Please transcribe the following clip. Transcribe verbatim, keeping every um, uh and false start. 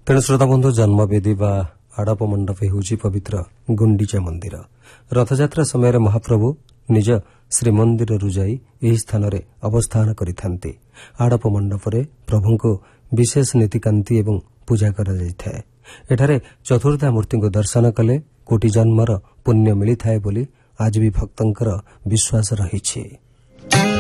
ତେଣୁ ଶ୍ରୋତାବନ୍ଧୁ ଜନ୍ମବେଦୀ ବା ଆଡ଼ପ ମଣ୍ଡପ ହେଉଛି ପବିତ୍ର ଗୁଣ୍ଡିଚା ମନ୍ଦିର। ରଥଯାତ୍ରା ସମୟରେ ମହାପ୍ରଭୁ ନିଜ ଶ୍ରୀମନ୍ଦିରରୁ ଯାଇ ଏହି ସ୍ଥାନରେ ଅବସ୍ଥାନ କରିଥାନ୍ତି। ଆଡ଼ପ ମଣ୍ଡପରେ ପ୍ରଭୁଙ୍କୁ ବିଶେଷ ନୀତିକାନ୍ତି ଏବଂ ପୂଜା କରାଯାଇଥାଏ। ଏଠାରେ ଚତୁର୍ଦ୍ଧା ମୂର୍ତ୍ତିଙ୍କୁ ଦର୍ଶନ କଲେ କୋଟି ଜନ୍ମର ପୁଣ୍ୟ ମିଳିଥାଏ ବୋଲି ଆଜି ବି ଭକ୍ତଙ୍କର ବିଶ୍ୱାସ ରହିଛି।